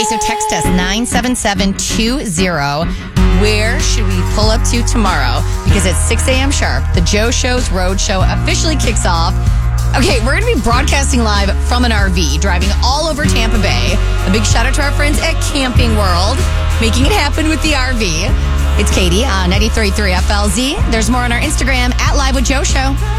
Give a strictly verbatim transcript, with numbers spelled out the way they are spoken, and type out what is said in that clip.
so text us nine seven seven two zero. Where should we pull up to tomorrow? Because at six a.m. sharp, the Joe Show's Road Show officially kicks off. Okay, we're going to be broadcasting live from an R V, driving all over Tampa Bay. A big shout out to our friends at Camping World, making it happen with the R V. It's Katie on ninety-three point three F L Z. There's more on our Instagram at Live with Joe Show.